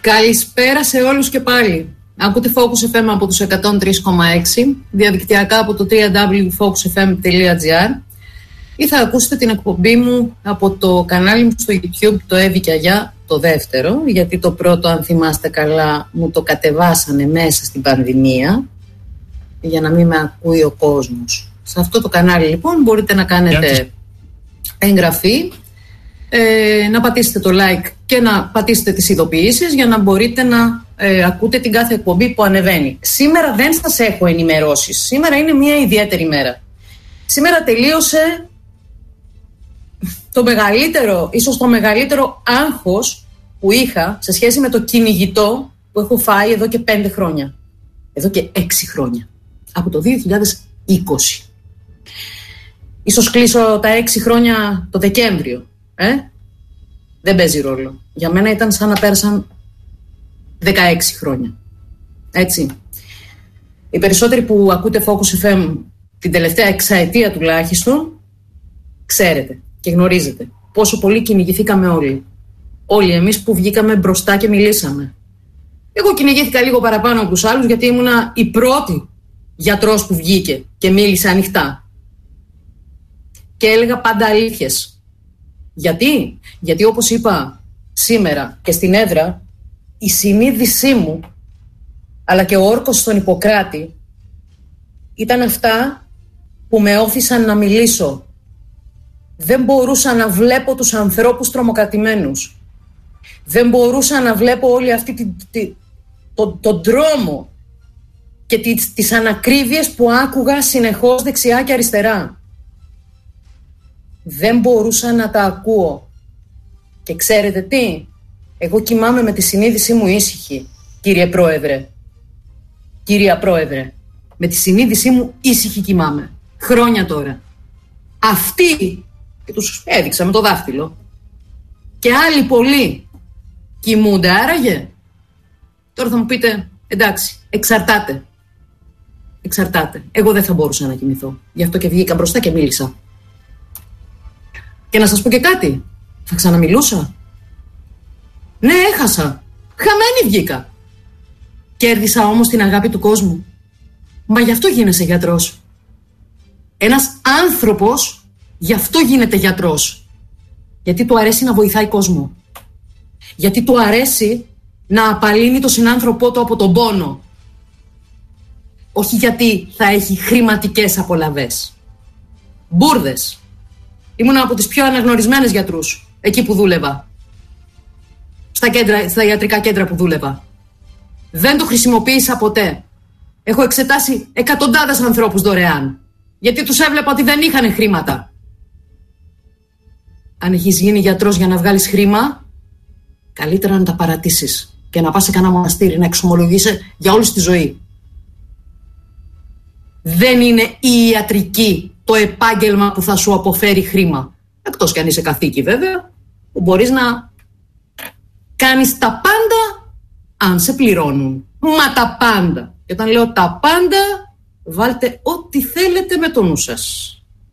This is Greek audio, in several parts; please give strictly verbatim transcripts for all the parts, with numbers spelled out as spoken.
Καλησπέρα σε όλους και πάλι. Ακούτε Focus εφ εμ από τους εκατόν τρία κόμμα έξι, διαδικτυακά από το double-u double-u double-u τελεία focus f m τελεία g r ή θα ακούσετε την εκπομπή μου από το κανάλι μου στο YouTube, το Εύη και Αγιά, το δεύτερο, γιατί το πρώτο, αν θυμάστε καλά, μου το κατεβάσανε μέσα στην πανδημία για να μην με ακούει ο κόσμος. Σε αυτό το κανάλι λοιπόν μπορείτε να κάνετε εγγραφή, ε, να πατήσετε το like και να πατήσετε τις ειδοποιήσεις για να μπορείτε να ε, ακούτε την κάθε εκπομπή που ανεβαίνει. Σήμερα δεν σας έχω ενημερώσεις. Σήμερα είναι μια ιδιαίτερη μέρα. Σήμερα τελείωσε το μεγαλύτερο, ίσως το μεγαλύτερο άγχος που είχα σε σχέση με το κυνηγητό που έχω φάει εδώ και πέντε χρόνια. Εδώ και έξι χρόνια. Από το δύο χιλιάδες είκοσι. Ίσως κλείσω τα έξι χρόνια το Δεκέμβριο. Ε? Δεν παίζει ρόλο. Για μένα ήταν σαν να πέρασαν δεκαέξι χρόνια. Έτσι. Οι περισσότεροι που ακούτε Focus εφ εμ την τελευταία εξαετία τουλάχιστον, ξέρετε και γνωρίζετε πόσο πολύ κυνηγηθήκαμε όλοι. Όλοι εμείς που βγήκαμε μπροστά και μιλήσαμε. Εγώ κυνηγήθηκα λίγο παραπάνω από τους άλλους, γιατί ήμουνα η πρώτη γιατρός που βγήκε και μίλησε ανοιχτά. Και έλεγα πάντα αλήθειες. Γιατί? Γιατί όπως είπα σήμερα και στην έδρα, η συνείδησή μου αλλά και ο όρκος στον Ιπποκράτη ήταν αυτά που με όθησαν να μιλήσω. Δεν μπορούσα να βλέπω τους ανθρώπους τρομοκρατημένους. Δεν μπορούσα να βλέπω όλη αυτή τη, τη, το, τον τρόμο και τις, τις ανακρίβειες που άκουγα συνεχώς δεξιά και αριστερά. Δεν μπορούσα να τα ακούω. Και ξέρετε τι? Εγώ κοιμάμαι με τη συνείδησή μου ήσυχη, κύριε Πρόεδρε. Κυρία Πρόεδρε, με τη συνείδησή μου ήσυχη κοιμάμαι. Χρόνια τώρα. Αυτοί, και τους έδειξα με το δάχτυλο, και άλλοι πολλοί κοιμούνται άραγε. Τώρα θα μου πείτε, εντάξει, εξαρτάται. Εξαρτάται. Εγώ δεν θα μπορούσα να κοιμηθώ. Γι' αυτό και βγήκα μπροστά και μίλησα. Και να σας πω και κάτι. Θα ξαναμιλούσα. Ναι, έχασα. Χαμένη βγήκα. Κέρδισα όμως την αγάπη του κόσμου. Μα γι' αυτό γίνεσαι γιατρός. Ένας άνθρωπος γι' αυτό γίνεται γιατρός. Γιατί του αρέσει να βοηθάει κόσμο. Γιατί του αρέσει να απαλύνει τον συνάνθρωπό του από τον πόνο. Όχι γιατί θα έχει χρηματικές απολαβές. Μπούρδες. Ήμουν από τις πιο αναγνωρισμένες γιατρούς εκεί που δούλευα. Στα, κέντρα, στα ιατρικά κέντρα που δούλευα. Δεν το χρησιμοποίησα ποτέ. Έχω εξετάσει εκατοντάδες ανθρώπους δωρεάν. Γιατί τους έβλεπα ότι δεν είχαν χρήματα. Αν έχεις γίνει γιατρός για να βγάλεις χρήμα, καλύτερα να τα παρατήσεις και να πας σε κανένα μοναστήρι να εξομολογείσαι για όλη τη ζωή. Δεν είναι η ιατρική το επάγγελμα που θα σου αποφέρει χρήμα. Εκτός κι αν είσαι καθήκη βέβαια, που μπορείς να κάνεις τα πάντα αν σε πληρώνουν. Μα τα πάντα. Και όταν λέω τα πάντα, βάλτε ό,τι θέλετε με το νου σας.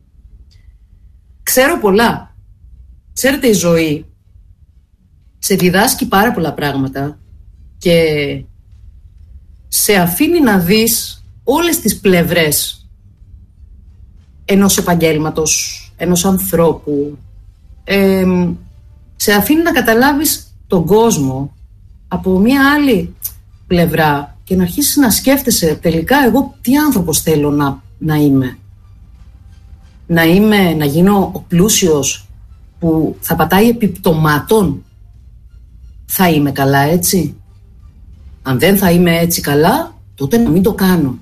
Ξέρω πολλά. Ξέρετε, η ζωή σε διδάσκει πάρα πολλά πράγματα και σε αφήνει να δεις όλες τις πλευρές ενός επαγγέλματος, ενός ανθρώπου. Ε, σε αφήνει να καταλάβεις τον κόσμο από μια άλλη πλευρά και να αρχίσεις να σκέφτεσαι τελικά εγώ τι άνθρωπος θέλω να, να είμαι. Να είμαι, να γίνω ο πλούσιος που θα πατάει επιπτωμάτων. Θα είμαι καλά έτσι? Αν δεν θα είμαι έτσι καλά, τότε να μην το κάνω.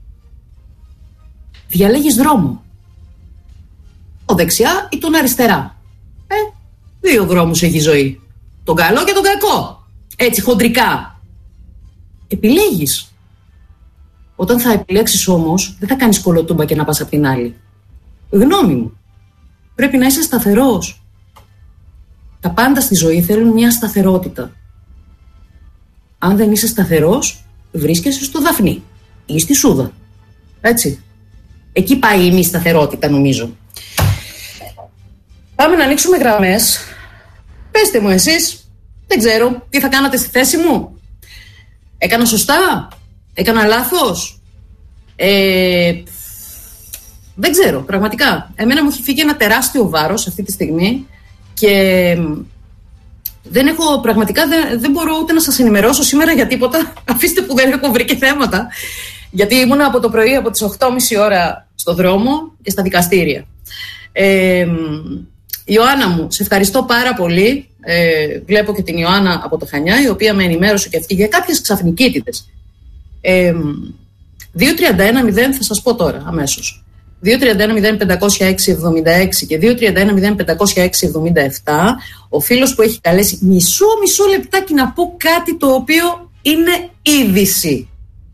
Διαλέγεις δρόμο. Ο δεξιά ή τον αριστερά. Ε, δύο δρόμους έχει η ζωή. Τον καλό και τον κακό. Έτσι χοντρικά. Επιλέγεις. Όταν θα επιλέξεις όμως, δεν θα κάνεις κολοτούμπα και να πας απ' την άλλη. Γνώμη μου. Πρέπει να είσαι σταθερός. Τα πάντα στη ζωή θέλουν μια σταθερότητα. Αν δεν είσαι σταθερός, βρίσκεσαι στο Δαφνί ή στη Σούδα. Έτσι. Εκεί πάει η μη σταθερότητα, νομίζω. Πάμε να ανοίξουμε γραμμές. Πέστε μου εσείς Δεν ξέρω τι θα κάνατε στη θέση μου. Έκανα σωστά, έκανα λάθος. Ε, δεν ξέρω, πραγματικά. Εμένα μου έχει φύγει ένα τεράστιο βάρος αυτή τη στιγμή και δεν έχω, πραγματικά δεν, δεν μπορώ ούτε να σας ενημερώσω σήμερα για τίποτα. Αφήστε που δεν έχω βρει και θέματα. Γιατί ήμουν από το πρωί από τις οκτώ και μισή ώρα στο δρόμο και στα δικαστήρια. Ε, Ιωάννα μου, σε ευχαριστώ πάρα πολύ. Ε, βλέπω και την Ιωάννα από το Χανιά, η οποία με ενημέρωσε και αυτή για κάποιες ξαφνικίτητες. Ε, δύο τρία ένα μηδέν θα σας πω τώρα αμέσως. δύο τρία ένα μηδέν πεντακόσια έξι εβδομήντα έξι και δύο τρία ένα μηδέν πεντακόσια έξι εβδομήντα επτά. Ο φίλος που έχει καλέσει, μισό μισό λεπτάκι να πω κάτι το οποίο είναι είδηση.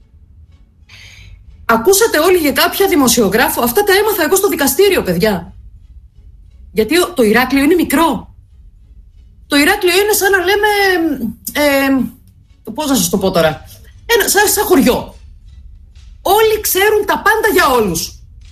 Ακούσατε όλοι για κάποια δημοσιογράφο? Αυτά τα έμαθα εγώ στο δικαστήριο, παιδιά. Γιατί το Ηράκλειο είναι μικρό. Το Ηράκλειο είναι σαν να λέμε, ε, πώς να σας το πω τώρα, ένα, σαν, σαν χωριό. Όλοι ξέρουν τα πάντα για όλους.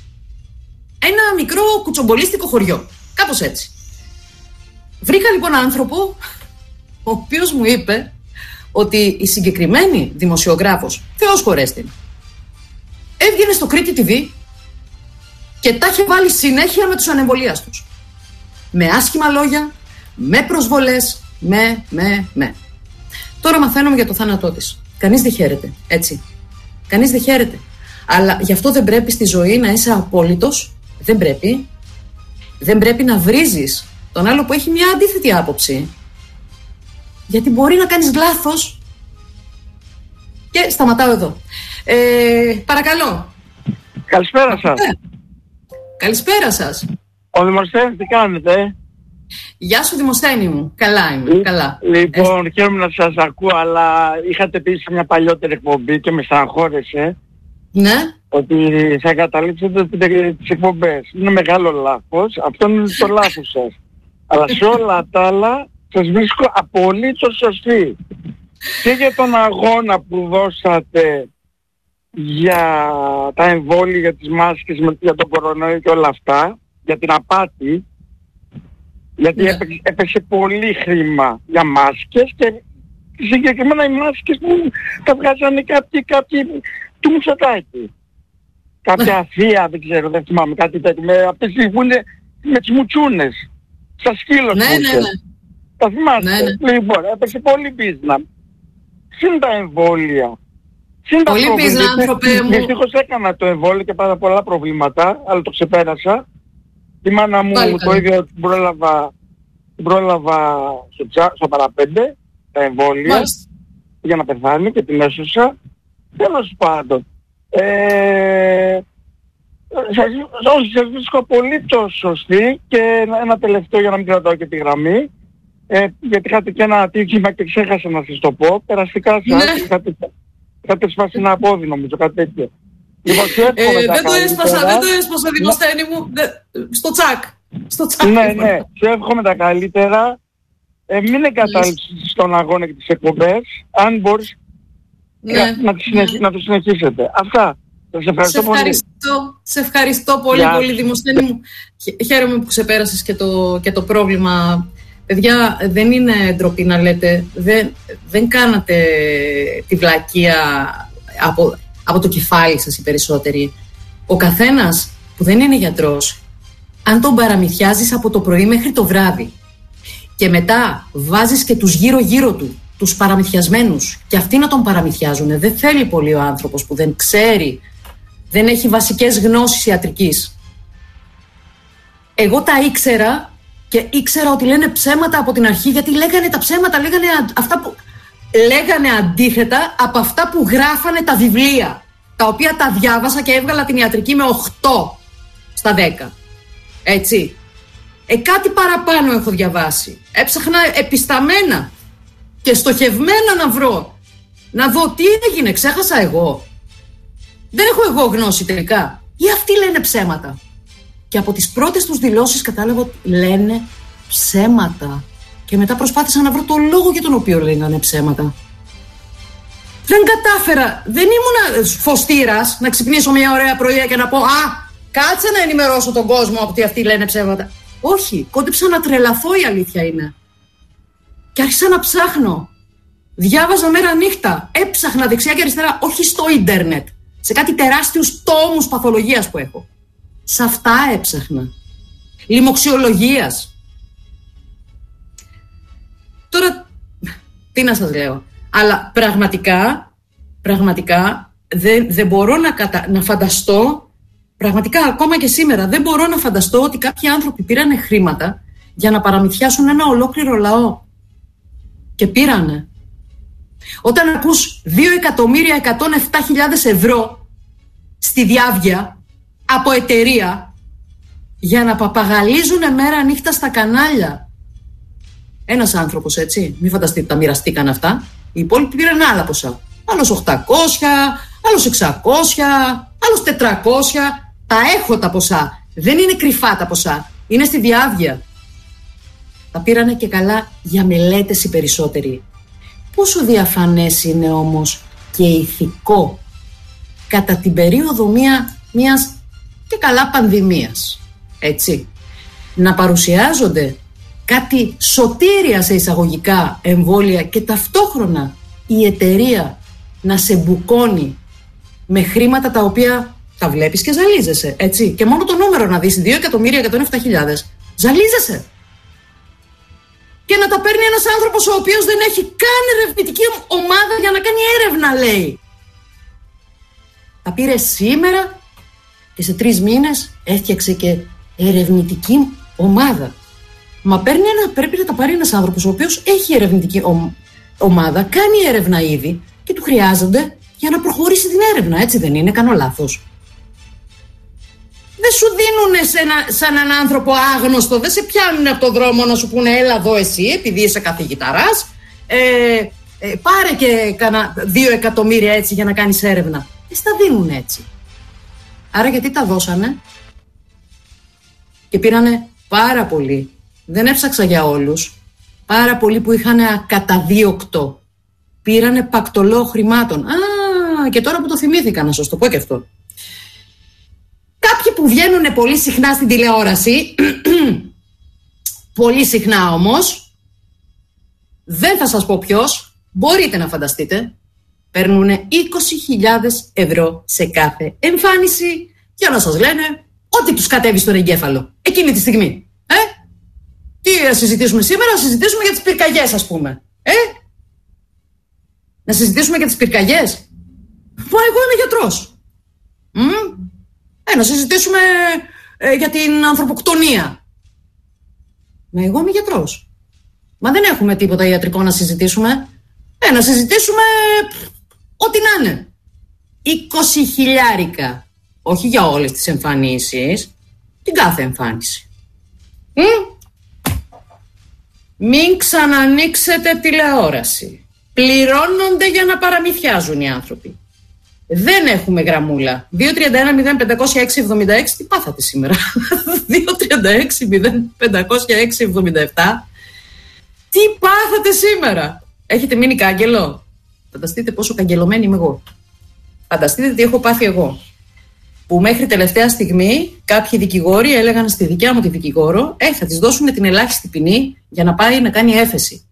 Ένα μικρό κουτσομπολίστικο χωριό. Κάπως έτσι. Βρήκα λοιπόν άνθρωπο, ο οποίος μου είπε ότι η συγκεκριμένη δημοσιογράφος, Θεός χωρέστη, έβγαινε στο Κρήτη τι βι και τα είχε βάλει συνέχεια με τους ανεμβολίαστους. Με άσχημα λόγια, με προσβολές, με, με, με. Τώρα μαθαίνουμε για το θάνατό της. Κανείς δεν χαίρεται, έτσι. Κανείς δεν χαίρεται. Αλλά γι' αυτό δεν πρέπει στη ζωή να είσαι απόλυτος. Δεν πρέπει. Δεν πρέπει να βρίζεις τον άλλο που έχει μια αντίθετη άποψη. Γιατί μπορεί να κάνεις λάθος. Και σταματάω εδώ. Ε, παρακαλώ. Καλησπέρα σας. Ε, καλησπέρα σας. Ο Δημοσθένης τι κάνετε? Γεια σου Δημοσθένη μου. Καλά είμαι. Λ, καλά. Λοιπόν, ε, χαίρομαι να σας ακούω, αλλά είχατε πει σε μια παλιότερη εκπομπή και με στεναχώρεσε. Ναι. Ότι θα εγκαταλείψετε τις εκπομπές. Είναι μεγάλο λάθος. Αυτό είναι το λάθος σας. Αλλά σε όλα τα άλλα σας βρίσκω απολύτως σωστή. Και για τον αγώνα που δώσατε για τα εμβόλια, για τις μάσκες, για τον κορονοϊό και όλα αυτά, για την απάτη, γιατί yeah. έπαιξε, έπαιξε πολύ χρήμα για μάσκες και συγκεκριμένα οι μάσκες που τα βγάζανε κάποιοι, κάποιοι του Μητσοτάκη. Κάποια θεία, δεν ξέρω, δεν θυμάμαι κάτι τέτοιο, με αυτές που είναι με τις μουτσούνες, στα σκύλο ναι, ναι, ναι. Τα θυμάστε? Ναι, ναι. Λοιπόν, έπαιξε πολύ μπίζνα. Συν τα εμβόλια. Συν τα πολύ μπίζνα, άνθρωπε μου. Δυστυχώς έκανα το εμβόλιο και πάρα πολλά προβλήματα, αλλά το ξεπέρασα. Η μάνα μου Πάλι το ίδιο την πρόλαβα, την πρόλαβα στο, τσα, στο παραπέντε, τα εμβόλια, Μάλιστα. για να πεθάνει και την έσωσα. Τέλος πάντων. Ε, όσοι σας βρίσκω απολύτως σωστή και ένα τελευταίο για να μην κρατάω και τη γραμμή. Ε, γιατί είχατε και ένα ατύχημα και ξέχασα να σας το πω. Περαστικά σας, ναι. είχατε, είχατε σπάσει ένα πόδι νομίζω, κάτι τέτοιο. Λοιπόν, ε, δεν το έσπασα, δεν το έσπασα Δημοσθένη μου, δε, στο τσάκ. Στο τσάκ. Ναι, ναι, σου εύχομαι τα καλύτερα. Ε, μην εγκαταλείψεις τον αγώνα και τις εκπομπές, αν μπορείς ναι, να, να, συνεχ, ναι. να το συνεχίσετε. Αυτά. Σε ευχαριστώ, σε ευχαριστώ πολύ. Σε ευχαριστώ πολύ, yeah. πολύ Δημοσθένη μου. Χαίρομαι που ξεπέρασες και το, και το πρόβλημα. Παιδιά, δεν είναι ντροπή να λέτε, δεν, δεν κάνατε τη βλακεία από, από το κεφάλι σας οι περισσότεροι. Ο καθένας που δεν είναι γιατρός, αν τον παραμυθιάζεις από το πρωί μέχρι το βράδυ και μετά βάζεις και τους γύρω-γύρω του, τους παραμυθιασμένους, και αυτοί να τον παραμυθιάζουν, δεν θέλει πολύ ο άνθρωπος που δεν ξέρει, δεν έχει βασικές γνώσεις ιατρικής. Εγώ τα ήξερα και ήξερα ότι λένε ψέματα από την αρχή, γιατί λέγανε τα ψέματα, λέγανε αυτά που λέγανε αντίθετα από αυτά που γράφανε τα βιβλία, τα οποία τα διάβασα και έβγαλα την ιατρική με οκτώ στα δέκα. Έτσι. Ε, κάτι παραπάνω έχω διαβάσει. Έψαχνα επισταμένα και στοχευμένα να βρω. Να δω τι έγινε, ξέχασα εγώ. Δεν έχω εγώ γνώση τελικά. Ή αυτοί λένε ψέματα. Και από τις πρώτες τους δηλώσεις κατάλαβα ότι λένε ψέματα. Και μετά προσπάθησα να βρω το λόγο για τον οποίο λέγανε ψέματα. Δεν κατάφερα, δεν ήμουν φωστήρας να ξυπνήσω μια ωραία πρωία και να πω «Α, κάτσε να ενημερώσω τον κόσμο ότι αυτοί λένε ψέματα». Όχι, κόντεψα να τρελαθώ, η αλήθεια είναι. Και άρχισα να ψάχνω. Διάβαζα μέρα νύχτα. Έψαχνα δεξιά και αριστερά, όχι στο ίντερνετ. Σε κάτι τεράστιους τόμους παθολογίας που έχω. Σε αυτά έψαχνα. Λοιμοξιολογίας. Τώρα, τι να σας λέω. Αλλά πραγματικά, πραγματικά δεν, δεν μπορώ να, κατα... να φανταστώ, πραγματικά ακόμα και σήμερα, δεν μπορώ να φανταστώ ότι κάποιοι άνθρωποι πήρανε χρήματα για να παραμυθιάσουν ένα ολόκληρο λαό. Και πήρανε. Όταν ακούς δύο εκατομμύρια εκατόν επτά χιλιάδες ευρώ στη διάβγεια από εταιρεία για να παπαγαλίζουν μέρα νύχτα στα κανάλια. Ένας άνθρωπος, έτσι, μην φανταστείτε τα μοιραστήκαν αυτά. Οι υπόλοιποι πήραν άλλα ποσά. Άλλος οκτακόσια, άλλος εξακόσια, άλλος τετρακόσια. Τα έχω τα ποσά. Δεν είναι κρυφά τα ποσά. Είναι στη διάβγεια. Τα πήρανε και καλά για μελέτες οι περισσότεροι. Πόσο διαφανές είναι όμως και ηθικό κατά την περίοδο μια, μιας και καλά πανδημίας, έτσι, να παρουσιάζονται κάτι σωτήρια σε εισαγωγικά εμβόλια και ταυτόχρονα η εταιρεία να σε μπουκώνει με χρήματα τα οποία τα βλέπεις και ζαλίζεσαι, έτσι, και μόνο το νούμερο να δεις δύο εκατομμύρια εκατόν επτά χιλιάδες ζαλίζεσαι. Και να τα παίρνει ένας άνθρωπος ο οποίος δεν έχει καν ερευνητική ομάδα για να κάνει έρευνα, λέει. Τα πήρε σήμερα και σε τρεις μήνες έφτιαξε και ερευνητική ομάδα. Μα παίρνει ένα, πρέπει να τα πάρει ένας άνθρωπος ο οποίος έχει ερευνητική ομάδα, κάνει έρευνα ήδη και του χρειάζονται για να προχωρήσει την έρευνα, έτσι δεν είναι, κάνω λάθος? Δεν σου δίνουνε σε ένα, σαν έναν άνθρωπο άγνωστο, δεν σε πιάνουν από το δρόμο να σου πούνε έλα εδώ εσύ επειδή είσαι καθηγηταράς, ε, ε, πάρε και κάνα δύο εκατομμύρια έτσι για να κάνεις έρευνα. Δεν στα δίνουν έτσι. Άρα γιατί τα δώσανε? Και πήρανε πάρα πολλοί, δεν έψαξα για όλους, πάρα πολλοί που είχαν ακαταδίωκτο, πήρανε πακτολό χρημάτων. Α, και τώρα που το θυμήθηκα να σας το πω και αυτό. Κάποιοι που βγαίνουν πολύ συχνά στην τηλεόραση, πολύ συχνά όμως, δεν θα σας πω ποιος, μπορείτε να φανταστείτε, παίρνουν είκοσι χιλιάδες ευρώ σε κάθε εμφάνιση για να σας λένε ό,τι τους κατέβει στον εγκέφαλο εκείνη τη στιγμή. Ε? Τι να συζητήσουμε σήμερα? Να συζητήσουμε για τις πυρκαγιές, ας πούμε. Ε? Να συζητήσουμε για τις πυρκαγιές? Μα εγώ είμαι γιατρός. Μ? Ε, να συζητήσουμε ε, για την ανθρωποκτονία. Μα εγώ είμαι γιατρός. Μα δεν έχουμε τίποτα ιατρικό να συζητήσουμε. Ε, να συζητήσουμε π, ό,τι να είναι. είκοσι χιλιάρικα. Όχι για όλες τις εμφανίσεις, την κάθε εμφάνιση. Μ? Μην ξανανοίξετε τηλεόραση. Πληρώνονται για να παραμυθιάζουν οι άνθρωποι. Δεν έχουμε γραμμούλα. δύο τρία ένα μηδέν πέντε μηδέν έξι εβδομήντα έξι. Τι πάθατε σήμερα? δύο τρία έξι μηδέν πέντε μηδέν έξι εβδομήντα επτά. Τι πάθατε σήμερα? Έχετε μείνει κάγκελο? Φανταστείτε πόσο καγκελωμένη είμαι εγώ. Φανταστείτε τι έχω πάθει εγώ. Που μέχρι τελευταία στιγμή κάποιοι δικηγόροι έλεγαν στη δικιά μου τη δικηγόρο ε, θα της δώσουν την ελάχιστη ποινή για να πάει να κάνει έφεση.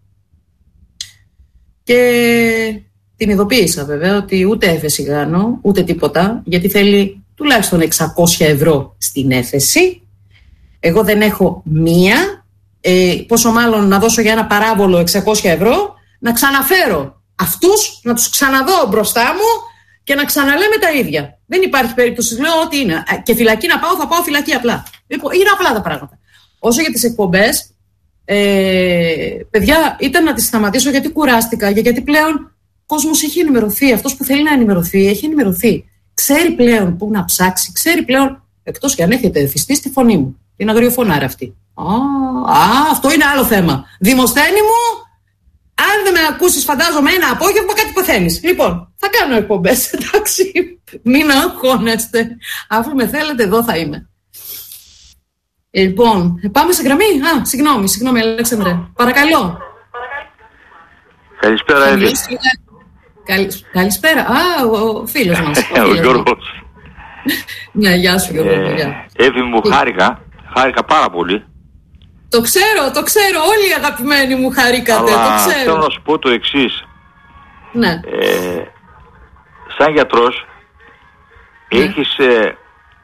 Και την ειδοποίησα βέβαια ότι ούτε έφεση κάνω, ούτε τίποτα, γιατί θέλει τουλάχιστον εξακόσια ευρώ στην έφεση. Εγώ δεν έχω μία, ε, πόσο μάλλον να δώσω για ένα παράβολο εξακόσια ευρώ, να ξαναφέρω αυτούς, να τους ξαναδώ μπροστά μου και να ξαναλέμε τα ίδια. Δεν υπάρχει περίπτωση, λέω ότι είναι. Και φυλακή να πάω, θα πάω φυλακή απλά. Είναι απλά τα πράγματα. Όσο για τις εκπομπές, ε, παιδιά, ήταν να τις σταματήσω γιατί κουράστηκα, γιατί πλέον ο κόσμος έχει ενημερωθεί. Αυτός που θέλει να ενημερωθεί, έχει ενημερωθεί. Ξέρει πλέον πού να ψάξει, ξέρει πλέον, εκτός και αν έχετε εθιστεί στη φωνή μου. Την αγριοφωνάρα αυτή. Α, α, αυτό είναι άλλο θέμα. Δημοσθένη μου, αν δεν με ακούσεις, φαντάζομαι ένα απόγευμα κάτι παθαίνεις. Λοιπόν, θα κάνω εκπομπές, εντάξει. Μην αγχώνεστε. Αφού με θέλετε, εδώ θα είμαι. Λοιπόν, πάμε σε γραμμή. Α, συγγνώμη, συγγνώμη, Αλέξανδρε. Παρακαλώ. Καλησπέρα, Εύη. Καλη... Καλησπέρα. Α, ο φίλος μας. Ο Γιώργος. Ναι, γεια σου Γιώργο. Εύη μου, χάρηκα. Χάρηκα πάρα πολύ. Το ξέρω, το ξέρω. Όλοι οι αγαπημένοι μου χαρήκατε. Αλλά το ξέρω. θέλω να σου πω το εξής. Ναι. Ε, σαν γιατρός ναι. έχεις ε,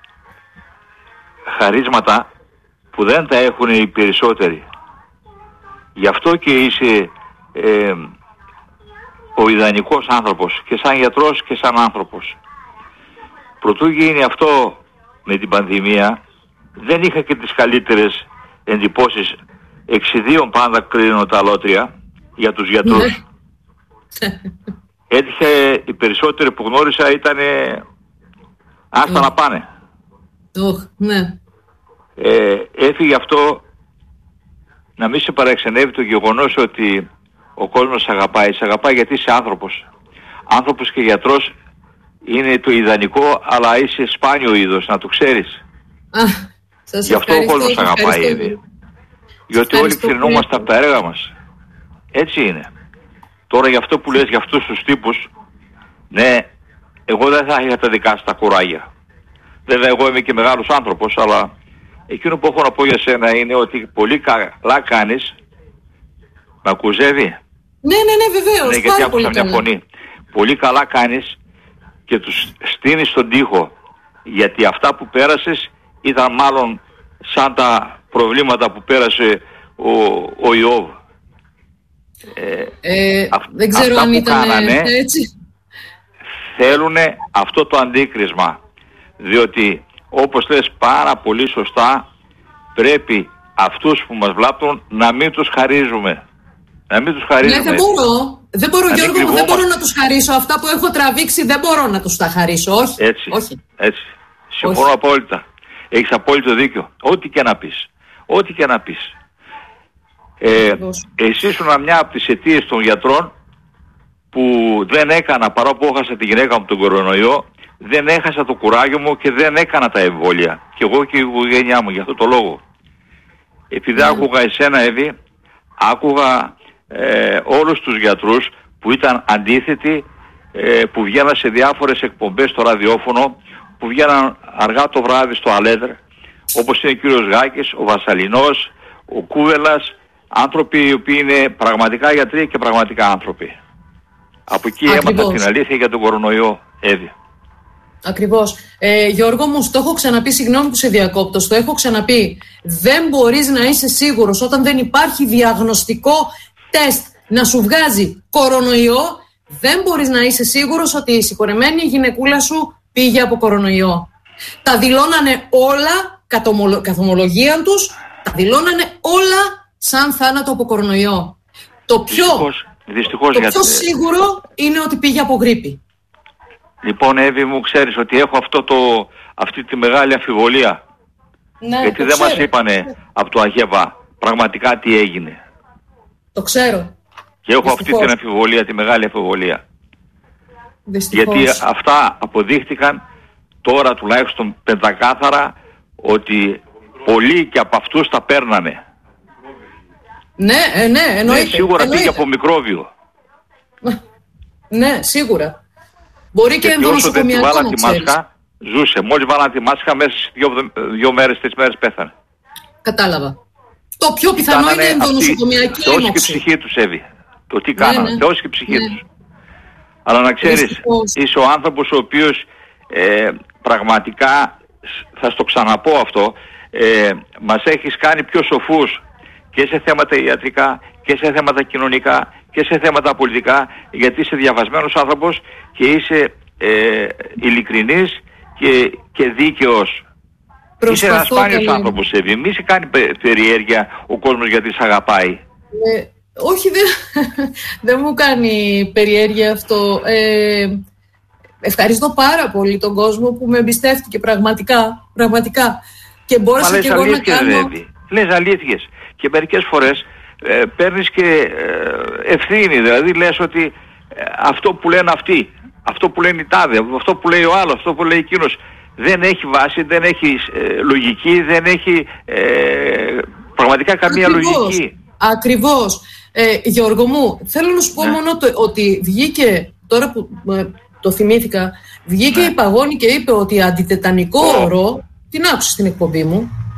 χαρίσματα που δεν τα έχουν οι περισσότεροι. Γι' αυτό και είσαι ε, ο ιδανικός άνθρωπος και σαν γιατρός και σαν άνθρωπος. Προτού γίνει αυτό με την πανδημία, δεν είχα και τις καλύτερες εντυπώσεις. Εξιδίων πάντα κρίνω τα αλότρια για τους γιατρούς. Έτυχε οι περισσότεροι που γνώρισα ήταν άστα να πάνε. Oh, ναι. ε, έφυγε αυτό, να μην σε παραξενεύει το γεγονός ότι ο κόσμος σε αγαπάει. Σε αγαπάει γιατί είσαι άνθρωπος. Άνθρωπος και γιατρός είναι το ιδανικό, αλλά είσαι σπάνιο είδος, να το ξέρεις. Α, σας γι' αυτό ο κόσμος σε αγαπάει, Εύη. Γιατί όλοι κρινόμαστε από τα έργα μας. Έτσι είναι. Τώρα γι' αυτό που λες για αυτούς τους τύπους, ναι, εγώ δεν θα είχα τα δικά στα κουράγια. Βέβαια εγώ είμαι και μεγάλος άνθρωπος, αλλά εκείνο που έχω να πω για σένα είναι ότι πολύ καλά κάνεις. Με ακουζεύει? Ναι, ναι, ναι, βεβαίως. Ναι, γιατί άκουσα μια φωνή. Πολύ καλά κάνεις και τους στείνεις στον τοίχο. Γιατί αυτά που πέρασες ήταν μάλλον σαν τα προβλήματα που πέρασε ο, ο Ιώβ. Ε, ε, αυ, δεν ξέρω αν ήταν κάνανε, έτσι. Θέλουνε αυτό το αντίκρισμα. Διότι όπως λες πάρα πολύ σωστά, πρέπει αυτούς που μας βλάπτουν να μην τους χαρίζουμε. Να μην τους χαρίζουμε. Ναι, δεν μπορώ. Δεν μπορώ, Γιώργο μου, δεν μπορώ να τους χαρίσω. Αυτά που έχω τραβήξει δεν μπορώ να τους τα χαρίσω. Όχι. Έτσι. Όχι. Έτσι. Συμφωνώ Όχι. απόλυτα. Έχεις απόλυτο δίκιο. Ό,τι και να πεις. Ό,τι και να πεις. Ε, εσύ ήσουν μια από τις αιτίες των γιατρών που δεν έκανα, παρά που έχασα τη γυναίκα μου τον κορονοϊό, δεν έχασα το κουράγιο μου και δεν έκανα τα εμβόλια. Και εγώ και η οικογένειά μου, για αυτό το λόγο. Επειδή yeah. άκουγα εσένα, Εύη, άκουγα ε, όλους τους γιατρούς που ήταν αντίθετοι, ε, που βγαίναν σε διάφορες εκπομπές στο ραδιόφωνο, που βγαίναν αργά το βράδυ στο Αλέτρ, όπως είναι ο κύριος Γάκης, ο Βασαλινός, ο Κούβελας, άνθρωποι οι οποίοι είναι πραγματικά γιατροί και πραγματικά άνθρωποι. Από εκεί έμαθα την αλήθεια για τον κορονοϊό, Εύη. Ακριβώς. Ε, Γιώργο μου, το έχω ξαναπεί, συγγνώμη που σε διακόπτω, το έχω ξαναπεί. Δεν μπορείς να είσαι σίγουρος όταν δεν υπάρχει διαγνωστικό τεστ να σου βγάζει κορονοϊό, δεν μπορείς να είσαι σίγουρος ότι η συγχωρεμένη γυναικούλα σου πήγε από κορονοϊό. Τα δηλώνανε όλα, καθ' ομολογία τους, τα δηλώνανε όλα σαν θάνατο από κορονοϊό. Το πιο, δυστυχώς, δυστυχώς το για... πιο σίγουρο είναι ότι πήγε από γρίπη. Λοιπόν, Εύη μου, ξέρεις ότι έχω αυτό το, αυτή τη μεγάλη αμφιβολία. Ναι, γιατί δεν ξέρω. Μας είπανε από το Αγέβα πραγματικά τι έγινε. Το ξέρω. Και έχω δυστυχώς. Αυτή την αμφιβολία, τη μεγάλη αμφιβολία. Δυστυχώς. Γιατί αυτά αποδείχτηκαν τώρα τουλάχιστον πεντακάθαρα ότι πολλοί και από αυτούς τα παίρνανε. Ναι, ε, ναι, εννοείται. Ναι, σίγουρα εννοείται. πήγε από μικρόβιο. Ναι, σίγουρα. Μπορεί και, και ενδονοσοκομιακό να ξέρεις. Τη μάσκα, ζούσε. Μόλις βάλανε τη μάσκα, μέσα σε δύο, δύο μέρες, τρεις μέρες πέθανε. Κατάλαβα. Το πιο πιθανό Ήτανε είναι ενδονοσοκομιακή Θεός και η ψυχή τους, Εύη. Το τι κάνανε. Ναι, ναι. Θεός και η ψυχή ναι. τους. Αλλά να ξέρεις, Δυστυχώς. είσαι ο άνθρωπος ο οποίος ε, πραγματικά, θα στο ξαναπώ αυτό, ε, μας έχεις κάνει πιο σοφούς και σε θέματα ιατρικά και σε θέματα κοινωνικά και σε θέματα πολιτικά, γιατί είσαι διαβασμένος άνθρωπος και είσαι ε, ειλικρινής και, και δίκαιος. Προσπαθώ, είσαι ένας σπάνιος άνθρωπος, Εύη. Μη σε κάνει περιέργεια ο κόσμος γιατί σε αγαπάει. Ε, όχι, δεν, δεν μου κάνει περιέργεια αυτό. Ε, ευχαριστώ πάρα πολύ τον κόσμο που με εμπιστεύτηκε πραγματικά. πραγματικά. Και μπόρεσα Μα και εγώ να κάνω... Εύη. Λες αλήθειες. Και μερικές φορές ε, παίρνεις και ε, ευθύνη. Δηλαδή λες ότι ε, αυτό που λένε αυτοί, αυτό που λένε οι τάδε, αυτό που λέει ο άλλος, αυτό που λέει εκείνος, δεν έχει βάση, δεν έχει ε, λογική, δεν έχει ε, πραγματικά καμία Ακριβώς. λογική. Ακριβώς. Ε, Γιώργο μου, θέλω να σου πω ναι. μόνο το, ότι βγήκε, τώρα που ε, το θυμήθηκα, βγήκε ναι. η Παγώνη και είπε ότι αντιτετανικό oh. ωρό, την άκουσα στην εκπομπή μου,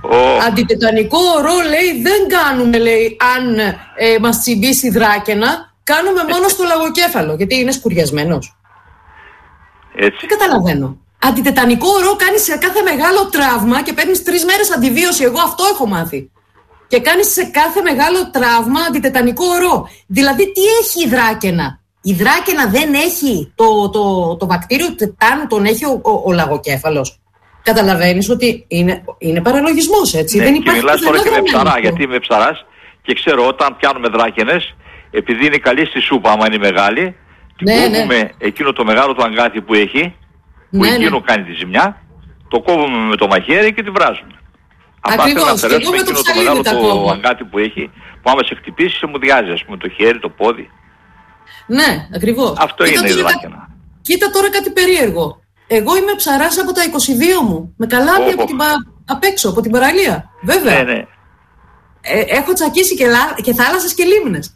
Oh. Αντιτετανικό ορό, λέει, δεν κάνουμε, λέει, αν ε, μας τσιμπήσει δράκαινα, κάνουμε μόνο στο λαγοκέφαλο, γιατί είναι σκουριασμένος. Έτσι. Δεν καταλαβαίνω. Αντιτετανικό ορό κάνεις σε κάθε μεγάλο τραύμα και παίρνεις τρεις μέρες αντιβίωση. Εγώ αυτό έχω μάθει. Και κάνεις σε κάθε μεγάλο τραύμα αντιτετανικό ορό. Δηλαδή, τι έχει η δράκαινα? Η δράκαινα δεν έχει το, το, το βακτήριο του τετάνου, τον έχει ο, ο, ο λαγοκέφαλος. Καταλαβαίνεις ότι είναι, είναι παραλογισμός, έτσι. Ναι, δεν και υπάρχει μιλάς τώρα και με ψαρά, αυτό. γιατί είμαι ψαράς και ξέρω όταν πιάνουμε δράκαινες, επειδή είναι καλή στη σούπα, άμα είναι μεγάλη, ναι, κόβουμε ναι. εκείνο το μεγάλο το αγκάθι που έχει, που ναι, εκείνο ναι. κάνει τη ζημιά, το κόβουμε με το μαχαίρι και τη βράζουμε. Αυτά θέλω να αφαιρέσουμε εκείνο το, το μεγάλο το αγκάθι που έχει, που άμα σε χτυπήσει σε μουδιάζει, ας πούμε, το χέρι, το πόδι. Ναι, ακριβώς. Αυτό κοίτα, είναι η κοίτα, δράκαινα. Κοίτα τώρα κάτι περίεργο. Εγώ είμαι ψαράς από τα είκοσι δύο μου, με καλάμια oh, από την, απ' έξω, από την παραλία. Βέβαια. Ναι, ναι. Ε, έχω τσακίσει και, λά, και θάλασσες και λίμνες.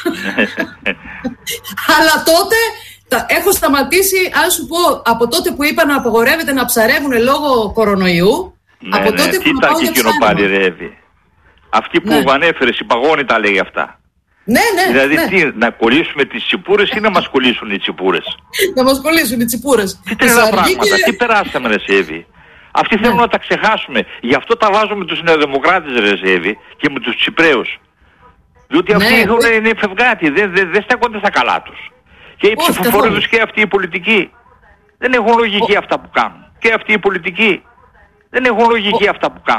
Αλλά τότε τα, έχω σταματήσει, αν σου πω, από τότε που είπα να απαγορεύεται να ψαρεύουν λόγω κορονοϊού. Ναι, από ναι. τότε Τι ήταν και εκείνο πάλι, Ρεύη? Αυτή που ναι. ανέφερες, η Παγώνη τα λέει αυτά. Ναι, ναι. Δηλαδή ναι. τι, να κολλήσουμε τις τσιπούρες ή να μας κολλήσουν οι τσιπούρες? Να μας κολλήσουν οι τσιπούρες. Τι τρελά πράγματα, τι περάσαμε, ρε Σέβη. Αυτοί θέλουν ναι. να τα ξεχάσουμε. Γι' αυτό τα βάζουμε τους νεοδημοκράτες, ρε Σέβη, και με τους Τσιπραίους. Διότι αυτοί ναι, έχουν, είναι φευγάτοι, δεν, δεν, δεν στέκονται στα καλά τους. Και οι ψηφοφόροι τους και αυτοί οι πολιτικοί. Δεν έχουν λογική αυτά που κάνουν. Και αυτοί οι πολιτικοί δεν έχουν λογική αυτά που κάνουν.